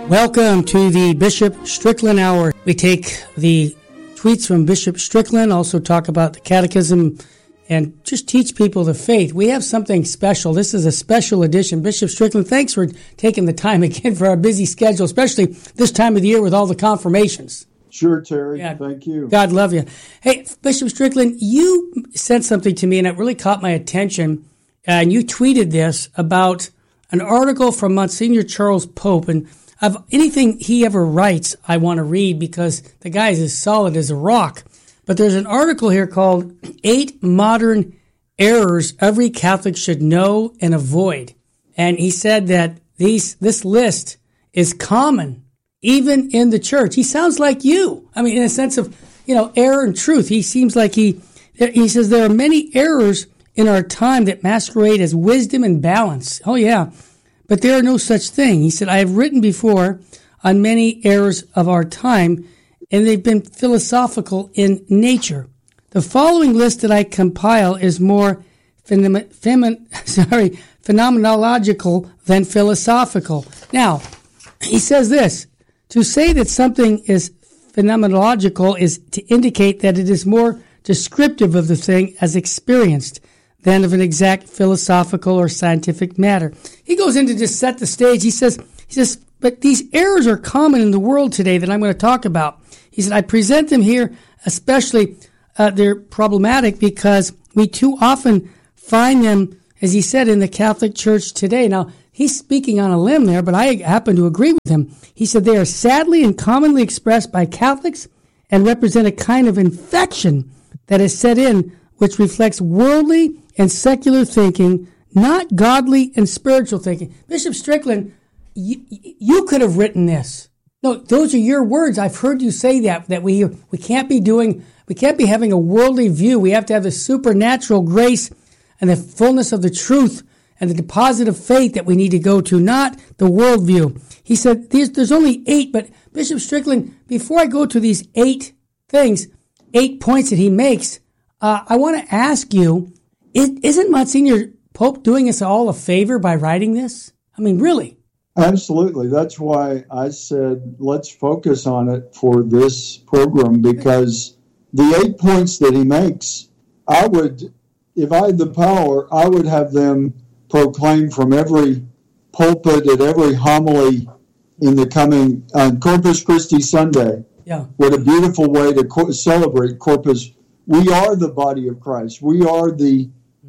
Welcome to the Bishop Strickland Hour. We take the tweets from Bishop Strickland, also talk about the catechism, and just teach people the faith. We have something special. This is a special edition. Bishop Strickland, thanks for taking the time again for our busy schedule, especially this time of the year with all the confirmations. Sure, Terry. Yeah. Thank you. God love you. Hey, Bishop Strickland, you sent something to me, and it really caught my attention. And you tweeted this about an article from Monsignor Charles Pope, and of anything he ever writes, I want to read because the guy is as solid as a rock. But there's an article here called 8 Modern Errors Every Catholic Should Know and Avoid. And he said that this list is common, even in the church. He sounds like you. I mean, in a sense of, error and truth. He seems like he says there are many errors in our time that masquerade as wisdom and balance. Oh, yeah. But there are no such thing. He said, I have written before on many errors of our time, and they've been philosophical in nature. The following list that I compile is more phenomenological than philosophical. Now, he says this, to say that something is phenomenological is to indicate that it is more descriptive of the thing as experienced than of an exact philosophical or scientific matter. He goes in to just set the stage. He says, but these errors are common in the world today that I'm going to talk about. He said, I present them here, especially they're problematic because we too often find them, as he said, in the Catholic Church today. Now, he's speaking on a limb there, but I happen to agree with him. He said they are sadly and commonly expressed by Catholics and represent a kind of infection that is set in, which reflects worldly and secular thinking, not godly and spiritual thinking. Bishop Strickland, you could have written this. No, those are your words. I've heard you say that we can't be having a worldly view. We have to have the supernatural grace and the fullness of the truth and the deposit of faith that we need to go to, not the worldview. He said there's only 8, but Bishop Strickland, before I go to these 8 things, 8 points that he makes, I want to ask you, isn't Monsignor Pope doing us all a favor by writing this? I mean, really? Absolutely. That's why I said, let's focus on it for this program, because the 8 points that he makes, if I had the power, I would have them proclaimed from every pulpit at every homily in the coming Corpus Christi Sunday. Yeah. What a beautiful way to celebrate Corpus. We are the body of Christ. We are the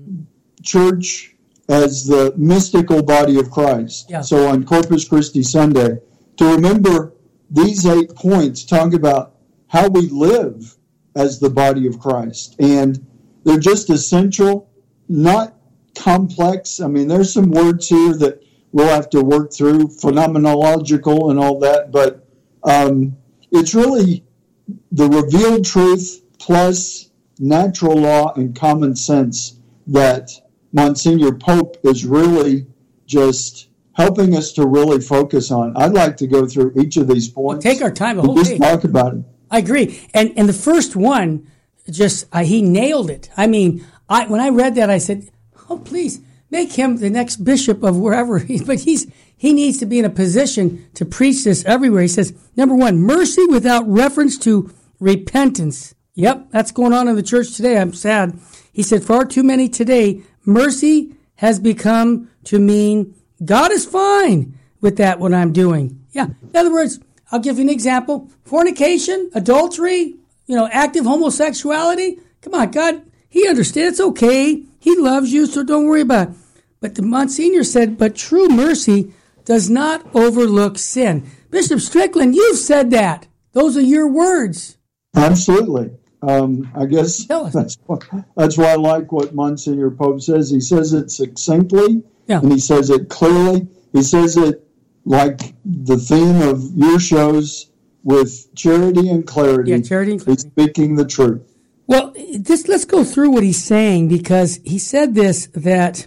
church as the mystical body of Christ. Yeah. So on Corpus Christi Sunday, to remember these 8 points talk about how we live as the body of Christ. And they're just essential, not complex. I mean, there's some words here that we'll have to work through, phenomenological and all that, but it's really the revealed truth plus natural law and common sense that Monsignor Pope is really just helping us to really focus on. I'd like to go through each of these points. Well, take our time, the whole day. Just talk about it. I agree. And the first one, he nailed it. I mean, when I read that, I said, oh, please, make him the next bishop of wherever. But he needs to be in a position to preach this everywhere. He says, number 1, mercy without reference to repentance. Yep, that's going on in the church today. I'm sad. He said, far too many today, mercy has become to mean God is fine with that, what I'm doing. Yeah. In other words, I'll give you an example. Fornication, adultery, active homosexuality. Come on, God, he understands. It's okay. He loves you, so don't worry about it. But the Monsignor said, but true mercy does not overlook sin. Bishop Strickland, you've said that. Those are your words. Absolutely. I guess that's why I like what Monsignor Pope says. He says it succinctly, and he says it clearly. He says it like the theme of your shows, with charity and clarity. Yeah, charity and clarity. He's speaking the truth. Well, let's go through what he's saying, because he said this, that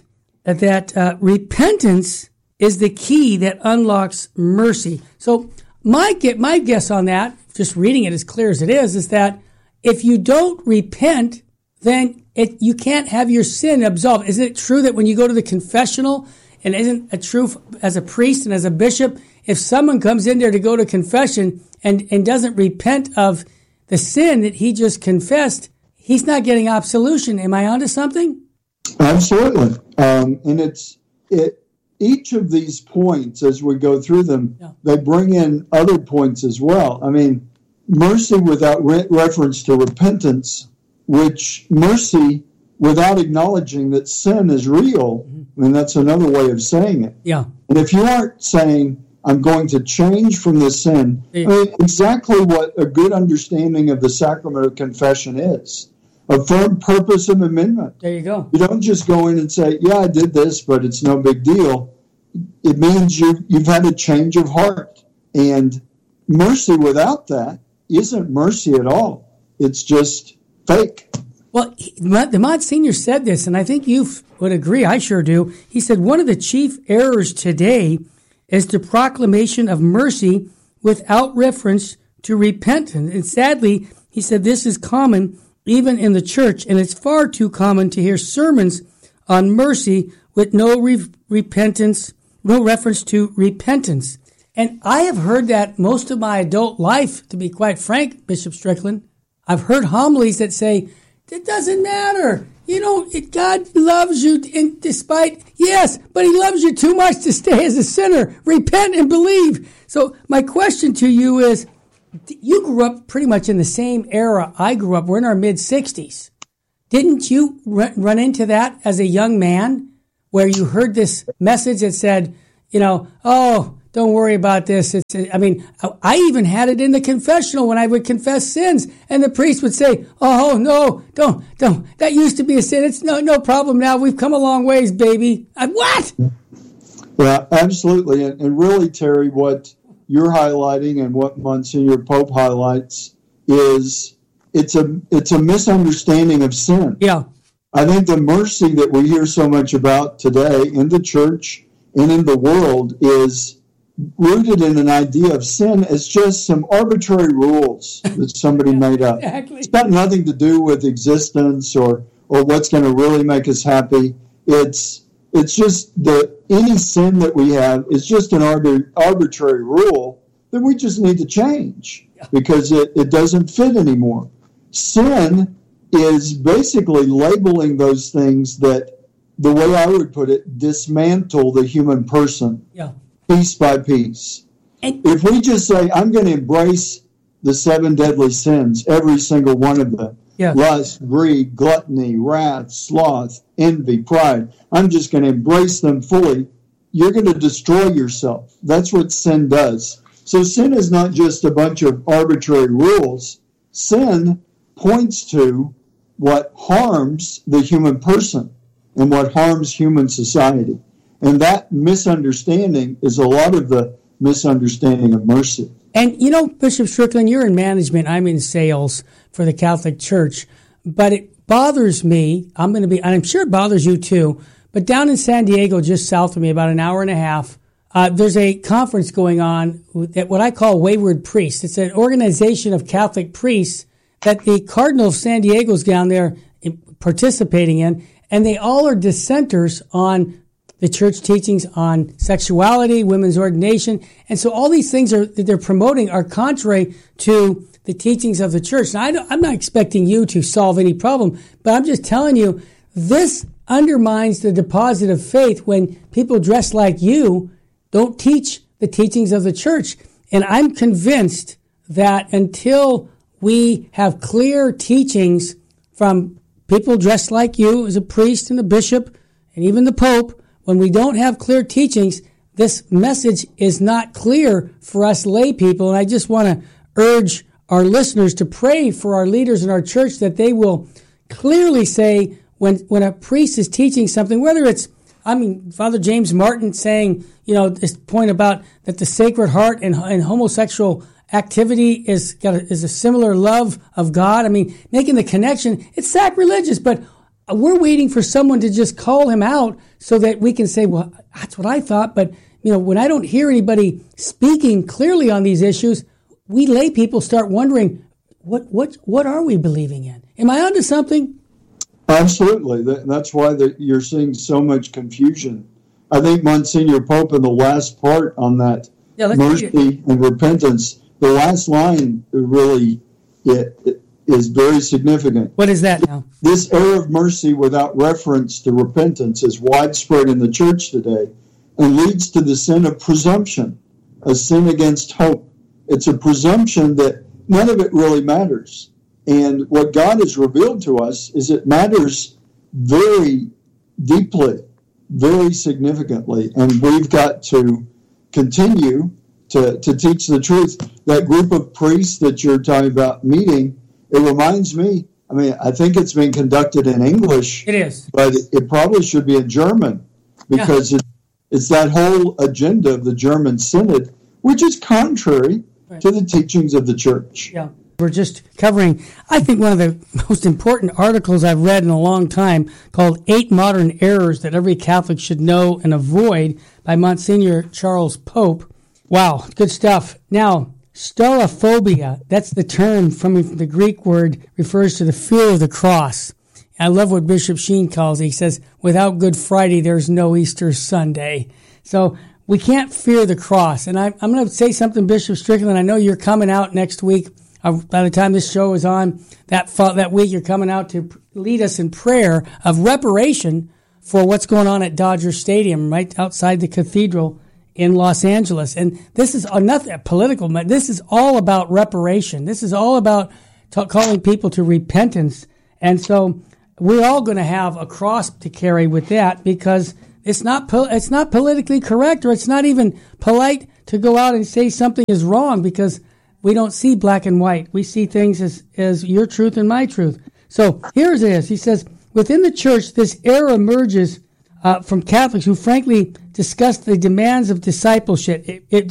repentance is the key that unlocks mercy. So my guess on that, just reading it as clear as it is that if you don't repent, then you can't have your sin absolved. Isn't it true that when you go to the confessional And isn't it true as a priest and as a bishop, if someone comes in there to go to confession and doesn't repent of the sin that he just confessed, he's not getting absolution. Am I onto something? Absolutely. And each of these points, as we go through them, they bring in other points as well. I mean, mercy without reference to repentance, which mercy without acknowledging that sin is real, I mean, that's another way of saying it. Yeah. And if you aren't saying, I'm going to change from this sin, I mean, exactly what a good understanding of the sacrament of confession is. A firm purpose of amendment. There you go. You don't just go in and say, yeah, I did this, but it's no big deal. It means you've had a change of heart. And mercy without that isn't mercy at all. It's just fake. Well, the Monsignor said this, and I think you would agree, I sure do. He said, one of the chief errors today is the proclamation of mercy without reference to repentance. And sadly, he said this is common even in the church, and it's far too common to hear sermons on mercy with no repentance, no reference to repentance. And I have heard that most of my adult life, to be quite frank, Bishop Strickland. I've heard homilies that say, it doesn't matter. You know, God loves you yes, but he loves you too much to stay as a sinner. Repent and believe. So my question to you is, you grew up pretty much in the same era I grew up. We're in our mid-60s. Didn't you run into that as a young man where you heard this message that said, oh, don't worry about this. I even had it in the confessional when I would confess sins, and the priest would say, oh, no, don't. That used to be a sin. It's no problem now. We've come a long ways, baby. What? Yeah, absolutely. And really, Terry, what you're highlighting and what Monsignor Pope highlights is it's a misunderstanding of sin. Yeah. I think the mercy that we hear so much about today in the church and in the world is rooted in an idea of sin as just some arbitrary rules that somebody made up. Exactly. It's got nothing to do with existence or what's going to really make us happy. It's just that any sin that we have is just an arbitrary rule that we just need to change because it doesn't fit anymore. Sin is basically labeling those things that, the way I would put it, dismantle the human person. Yeah. Piece by piece. If we just say, I'm going to embrace the 7 deadly sins, every single one of them, lust, greed, gluttony, wrath, sloth, envy, pride, I'm just going to embrace them fully, you're going to destroy yourself. That's what sin does. So sin is not just a bunch of arbitrary rules. Sin points to what harms the human person and what harms human society. And that misunderstanding is a lot of the misunderstanding of mercy. And, Bishop Strickland, you're in management. I'm in sales for the Catholic Church. But it bothers me. I'm sure it bothers you too. But down in San Diego, just south of me, about an hour and a half, there's a conference going on that what I call Wayward Priests. It's an organization of Catholic priests that the Cardinal of San Diego is down there participating in. And they all are dissenters on the church teachings on sexuality, women's ordination. And so all these things that they're promoting are contrary to the teachings of the church. Now, I'm not expecting you to solve any problem, but I'm just telling you, this undermines the deposit of faith when people dressed like you don't teach the teachings of the church. And I'm convinced that until we have clear teachings from people dressed like you as a priest and a bishop and even the Pope, when we don't have clear teachings, this message is not clear for us lay people. And I just want to urge our listeners to pray for our leaders in our church that they will clearly say when a priest is teaching something, whether it's, Father James Martin saying, this point about that the Sacred Heart and homosexual activity is a similar love of God. Making the connection, it's sacrilegious, but we're waiting for someone to just call him out so that we can say, well, that's what I thought. But, when I don't hear anybody speaking clearly on these issues, we lay people start wondering, what are we believing in? Am I onto something? Absolutely. That's why you're seeing so much confusion I think Monsignor Pope in the last part on that mercy and repentance, the last line really it is very significant. What is that now? This error of mercy without reference to repentance is widespread in the church today and leads to the sin of presumption, a sin against hope. It's a presumption that none of it really matters. And what God has revealed to us is it matters very deeply, very significantly. And we've got to continue to teach the truth. That group of priests that you're talking about meeting, it reminds me, I mean, I think it's being conducted in English. It is. But it probably should be in German because it's that whole agenda of the German Synod, which is contrary to the teachings of the church. Yeah. We're just covering, I think, one of the most important articles I've read in a long time called 8 Modern Errors That Every Catholic Should Know and Avoid by Monsignor Charles Pope. Wow, good stuff. Now, staurophobia, that's the term from the Greek word, refers to the fear of the cross. I love what Bishop Sheen calls it. He says, without Good Friday, there's no Easter Sunday. So we can't fear the cross. And I'm going to say something, Bishop Strickland. I know you're coming out next week. By the time this show is on, that week you're coming out to lead us in prayer of reparation for what's going on at Dodger Stadium, right outside the cathedral in Los Angeles. And this is nothing political. This is all about reparation. This is all about calling people to repentance. And so we're all going to have a cross to carry with that because it's not politically correct, or it's not even polite to go out and say something is wrong because we don't see black and white. We see things as your truth and my truth. So here it is. He says, within the church, this error emerges from Catholics who frankly discuss the demands of discipleship.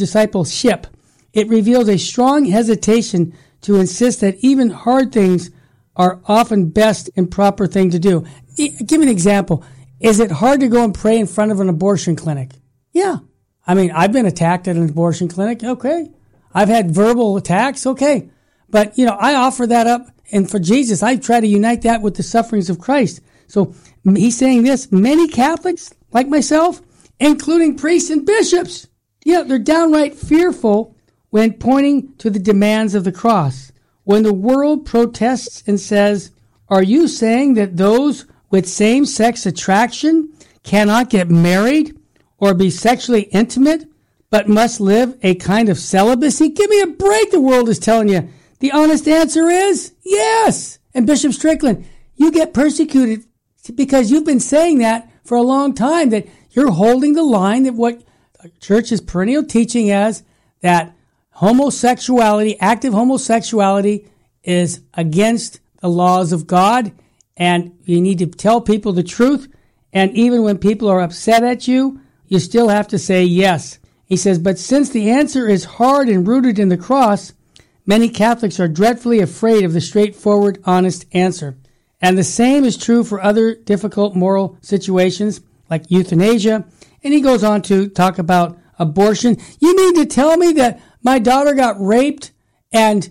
It reveals a strong hesitation to insist that even hard things are often best and proper thing to do. Give me an example. Is it hard to go and pray in front of an abortion clinic? Yeah. I mean, I've been attacked at an abortion clinic. Okay. I've had verbal attacks. Okay. But, I offer that up. And for Jesus, I try to unite that with the sufferings of Christ. So he's saying this, many Catholics, like myself, including priests and bishops, they're downright fearful when pointing to the demands of the cross. When the world protests and says, are you saying that those with same-sex attraction cannot get married or be sexually intimate, but must live a kind of celibacy? Give me a break, the world is telling you. The honest answer is yes. And Bishop Strickland, you get persecuted because you've been saying that for a long time, that you're holding the line that what the church's perennial teaching is, that homosexuality, active homosexuality, is against the laws of God, and you need to tell people the truth. And even when people are upset at you, you still have to say yes. He says, but since the answer is hard and rooted in the cross, many Catholics are dreadfully afraid of the straightforward, honest answer. And the same is true for other difficult moral situations like euthanasia. And he goes on to talk about abortion. You mean to tell me that my daughter got raped and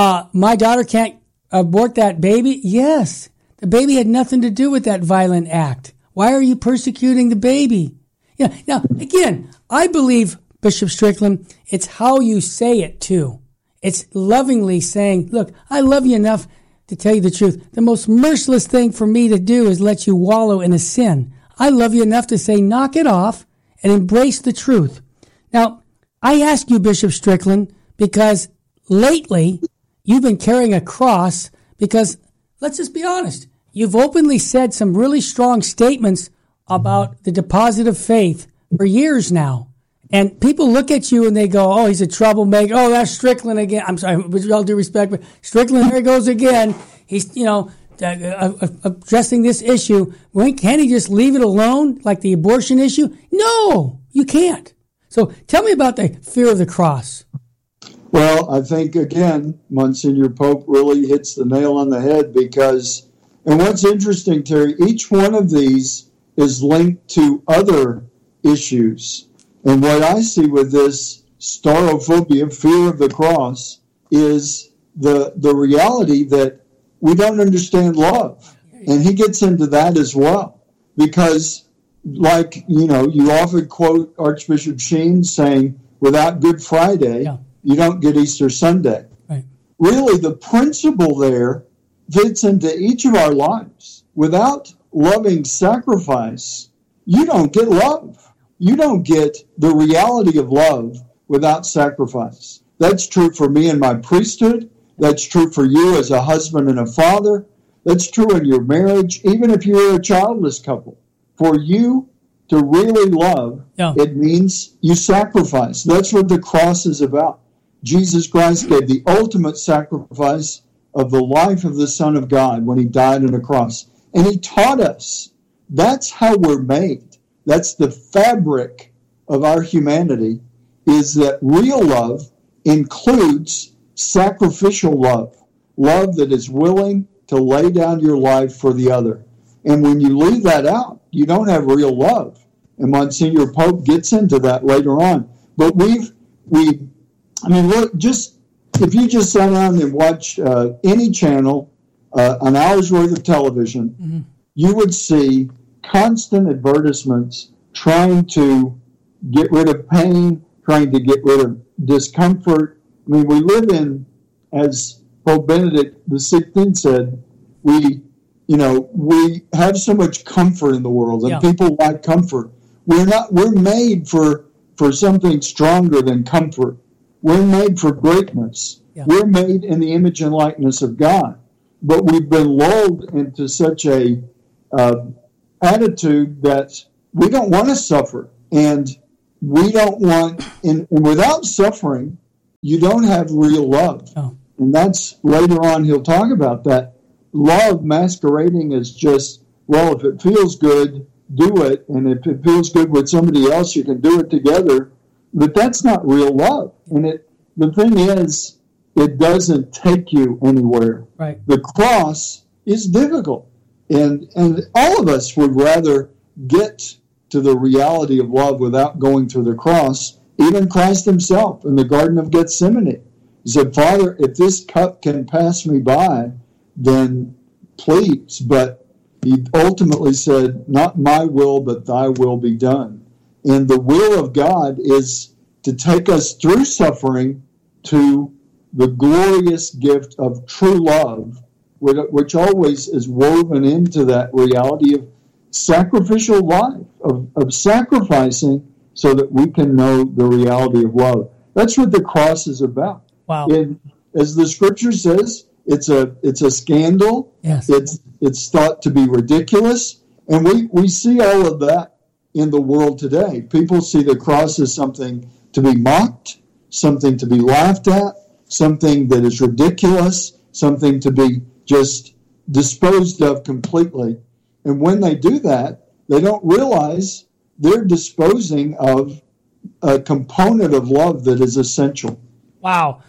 my daughter can't abort that baby? Yes. The baby had nothing to do with that violent act. Why are you persecuting the baby? Yeah. Now, again, I believe, Bishop Strickland, it's how you say it too. It's lovingly saying, look, I love you enough to tell you the truth. The most merciless thing for me to do is let you wallow in a sin. I love you enough to say, knock it off and embrace the truth. Now, I ask you, Bishop Strickland, because lately you've been carrying a cross because, let's just be honest, you've openly said some really strong statements about the deposit of faith for years now. And people look at you and they go, oh, he's a troublemaker. Oh, that's Strickland again. I'm sorry, with all due respect, but Strickland, there he goes again. He's, addressing this issue. Can't he just leave it alone, like the abortion issue? No, you can't. So tell me about the fear of the cross. Well, I think, again, Monsignor Pope really hits the nail on the head because, and what's interesting, Terry, each one of these is linked to other issues. And what I see with this staurophobia, fear of the cross, is the reality that we don't understand love. And he gets into that as well. Because like, you often quote Archbishop Sheen saying, without Good Friday, you don't get Easter Sunday. Right. Really, the principle there fits into each of our lives. Without loving sacrifice, you don't get love. You don't get the reality of love without sacrifice. That's true for me in my priesthood. That's true for you as a husband and a father. That's true in your marriage, even if you're a childless couple. For you to really love, it means you sacrifice. That's what the cross is about. Jesus Christ gave the ultimate sacrifice of the life of the Son of God when he died on a cross. And he taught us that's how we're made. That's the fabric of our humanity, is that real love includes sacrificial love, love that is willing to lay down your life for the other. And when you leave that out, you don't have real love. And Monsignor Pope gets into that later on. But look, if you just sat down and watched any channel, an hour's worth of television, you would see constant advertisements trying to get rid of pain, trying to get rid of discomfort. I mean, we live in, as Pope Benedict XVI said, we have so much comfort in the world, and people like comfort. We're made for something stronger than comfort. We're made for greatness. Yeah. We're made in the image and likeness of God. But we've been lulled into such a attitude that we don't want to suffer. And we don't want, and without suffering, you don't have real love. Oh. And that's, later on, he'll talk about that. Love masquerading as just, well, if it feels good, do it. And if it feels good with somebody else, you can do it together. But that's not real love. And the thing is, it doesn't take you anywhere. Right. The cross is difficult. And all of us would rather get to the reality of love without going through the cross. Even Christ himself in the Garden of Gethsemane, he said, Father, if this cup can pass me by, then please. But he ultimately said, not my will, but thy will be done. And the will of God is to take us through suffering to the glorious gift of true love, which always is woven into that reality of sacrificial life, of sacrificing so that we can know the reality of love. That's what the cross is about. Wow. And as the scripture says, it's a scandal. Yes. It's thought to be ridiculous. And we see all of that in the world today. People see the cross as something to be mocked, something to be laughed at, something that is ridiculous, something to be just disposed of completely. And when they do that, they don't realize they're disposing of a component of love that is essential. Wow.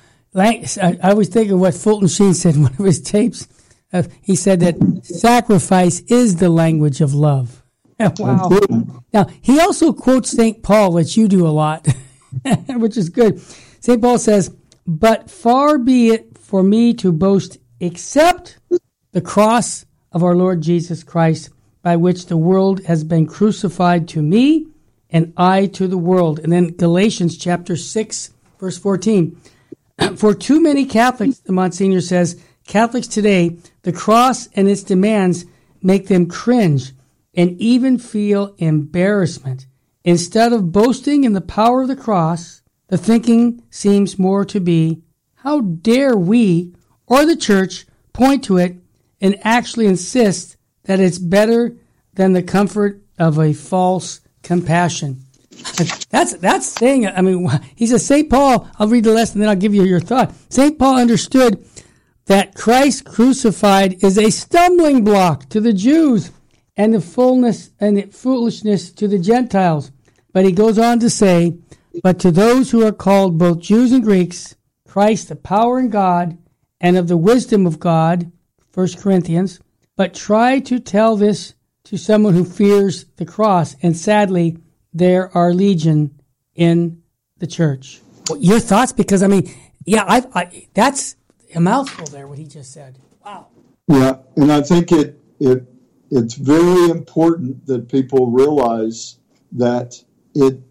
I was thinking what Fulton Sheen said in one of his tapes. He said that sacrifice is the language of love. Wow. Now, he also quotes St. Paul, which you do a lot, which is good. St. Paul says, but far be it for me to boast except the cross of our Lord Jesus Christ, by which the world has been crucified to me and I to the world. And then Galatians chapter 6, verse 14. For too many Catholics, the Monsignor says, Catholics today, the cross and its demands make them cringe and even feel embarrassment. Instead of boasting in the power of the cross, the thinking seems more to be, how dare we or the church point to it and actually insist that it's better than the comfort of a false compassion. That's saying, I mean, he says, St. Paul, I'll read the lesson and then I'll give you your thought. St. Paul understood that Christ crucified is a stumbling block to the Jews and the foolishness to the Gentiles. But he goes on to say, but to those who are called both Jews and Greeks, Christ, the power in God and of the wisdom of God, 1 Corinthians, but try to tell this to someone who fears the cross. And sadly, there are legion in the church. Your thoughts? Because, I mean, yeah, that's a mouthful there, what he just said. Wow. Yeah, and I think it it's very important that people realize that it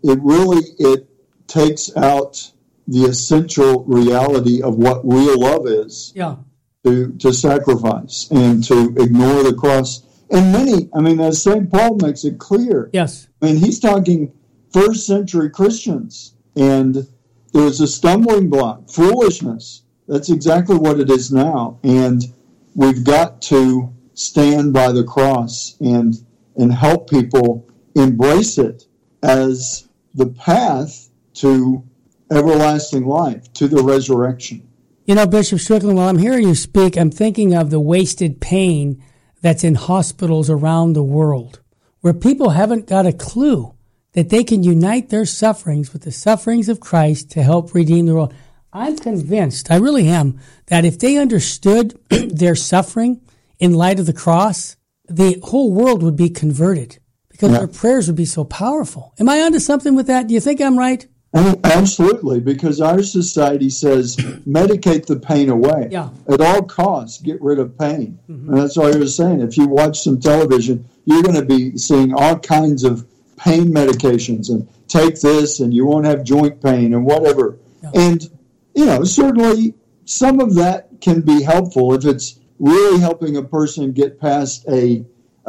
takes out the essential reality of what real love is. Yeah. To sacrifice and to ignore the cross. And many, as St. Paul makes it clear. Yes. He's talking first century Christians, and there was a stumbling block, foolishness. That's exactly what it is now. And we've got to stand by the cross and help people embrace it as the path to everlasting life, to the resurrection. You know, Bishop Strickland, while I'm hearing you speak, I'm thinking of the wasted pain that's in hospitals around the world, where people haven't got a clue that they can unite their sufferings with the sufferings of Christ to help redeem the world. I'm convinced, I really am, that if they understood their suffering in light of the cross, the whole world would be converted because their prayers would be so powerful. Am I onto something with that? Do you think I'm right? Absolutely, because our society says medicate the pain away. Yeah. At all costs, get rid of pain. Mm-hmm. And that's all I was saying. If you watch some television, you're going to be seeing all kinds of pain medications and take this and you won't have joint pain and whatever. Yeah. And, certainly some of that can be helpful if it's really helping a person get past a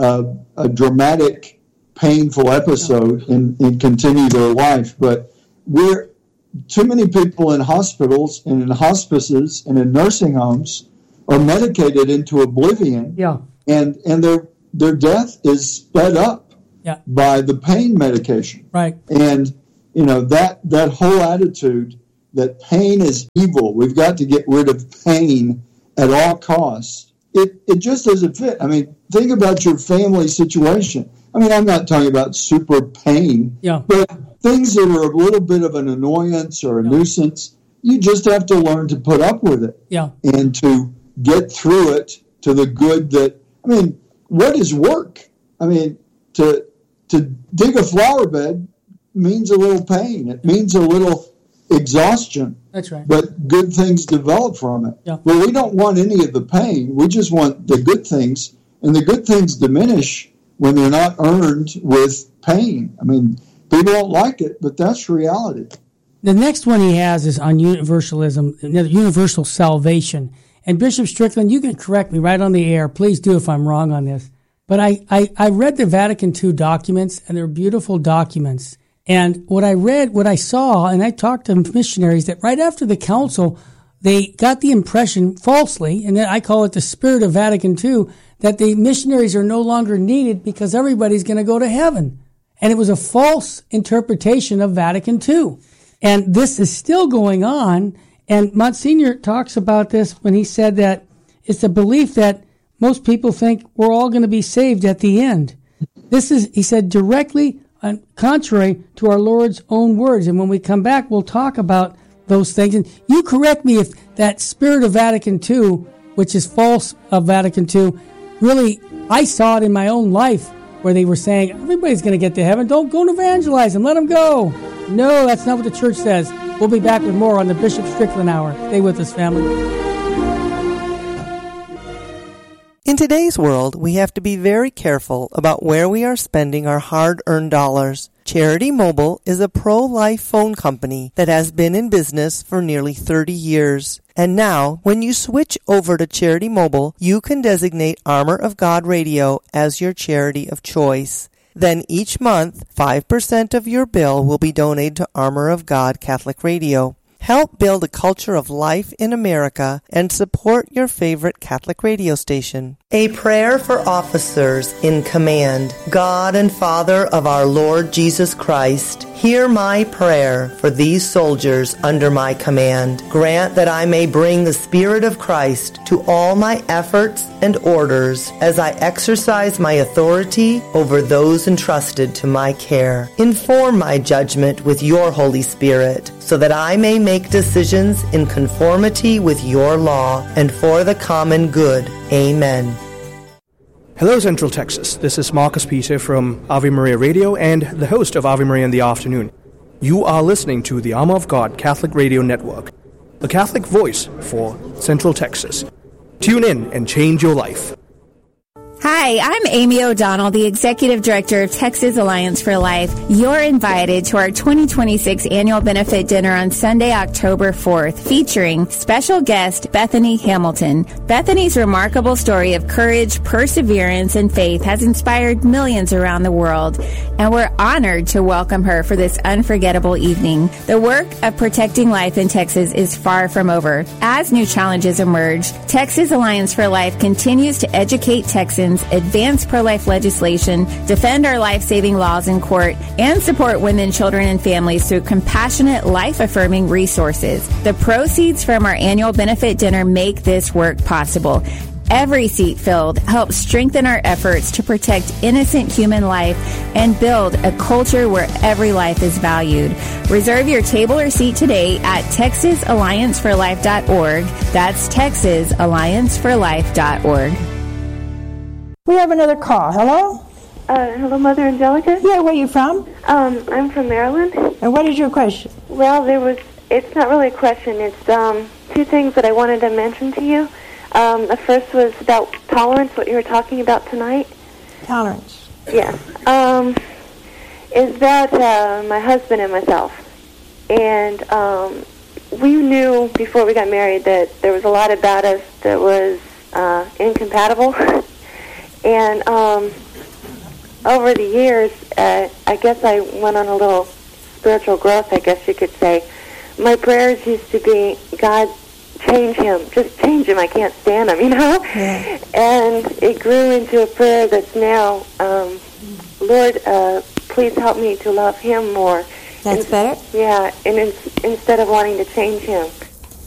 dramatic, painful episode and continue their life. But we're too many people in hospitals and in hospices and in nursing homes are medicated into oblivion. Yeah. And their death is sped up by the pain medication. Right. And that whole attitude that pain is evil, we've got to get rid of pain at all costs. It just doesn't fit. Think about your family situation. I'm not talking about super pain, but things that are a little bit of an annoyance or a nuisance, you just have to learn to put up with it and to get through it to the good that, what is work? To dig a flower bed means a little pain. It means a little exhaustion. That's right. But good things develop from it. Yeah. Well, we don't want any of the pain. We just want the good things. And the good things diminish when they're not earned with pain. People don't like it, but that's reality. The next one he has is on universalism, universal salvation. And Bishop Strickland, you can correct me right on the air. Please do if I'm wrong on this. But I read the Vatican II documents, and they're beautiful documents. And what I saw, and I talked to missionaries, that right after the council, they got the impression falsely, and I call it the spirit of Vatican II, that the missionaries are no longer needed because everybody's going to go to heaven. And it was a false interpretation of Vatican II. And this is still going on. And Monsignor talks about this when he said that it's a belief that most people think we're all going to be saved at the end. This is, he said, directly contrary to our Lord's own words. And when we come back, we'll talk about those things. And you correct me if that spirit of Vatican II, which is false of Vatican II, really, I saw it in my own life where they were saying, everybody's going to get to heaven. Don't go and evangelize them. Let them go. No, that's not what the church says. We'll be back with more on the Bishop Strickland Hour. Stay with us, family. In today's world, we have to be very careful about where we are spending our hard-earned dollars. Charity Mobile is a pro-life phone company that has been in business for nearly 30 years. And now, when you switch over to Charity Mobile, you can designate Armor of God Radio as your charity of choice. Then each month, 5% of your bill will be donated to Armor of God Catholic Radio. Help build a culture of life in America and support your favorite Catholic radio station. A prayer for officers in command. God and Father of our Lord Jesus Christ, hear my prayer for these soldiers under my command. Grant that I may bring the Spirit of Christ to all my efforts and orders as I exercise my authority over those entrusted to my care. Inform my judgment with your Holy Spirit so that I may make decisions in conformity with your law and for the common good. Amen. Hello, Central Texas. This is Marcus Peter from Ave Maria Radio and the host of Ave Maria in the Afternoon. You are listening to the Armor of God Catholic Radio Network, the Catholic voice for Central Texas. Tune in and change your life. Hi, I'm Amy O'Donnell, the Executive Director of Texas Alliance for Life. You're invited to our 2026 Annual Benefit Dinner on Sunday, October 4th, featuring special guest Bethany Hamilton. Bethany's remarkable story of courage, perseverance, and faith has inspired millions around the world, and we're honored to welcome her for this unforgettable evening. The work of protecting life in Texas is far from over. As new challenges emerge, Texas Alliance for Life continues to educate Texans, advance pro-life legislation, defend our life-saving laws in court, and support women, children, and families through compassionate, life-affirming resources. The proceeds from our annual benefit dinner make this work possible. Every seat filled helps strengthen our efforts to protect innocent human life and build a culture where every life is valued. Reserve your table or seat today at TexasAllianceForLife.org. That's TexasAllianceForLife.org. We have another call. Hello? Hello, Mother Angelica? Yeah, where are you from? I'm from Maryland. And what is your question? Well, it's not really a question. It's two things that I wanted to mention to you. The first was about tolerance, what you were talking about tonight. Tolerance. Yes. Is that my husband and myself. And we knew before we got married that there was a lot about us that was incompatible. And over the years, I guess I went on a little spiritual growth, I guess you could say. My prayers used to be, God, change him. Just change him. I can't stand him, you know? Yeah. And it grew into a prayer that's now, Lord, please help me to love him more. That's better? Yeah, and instead of wanting to change him.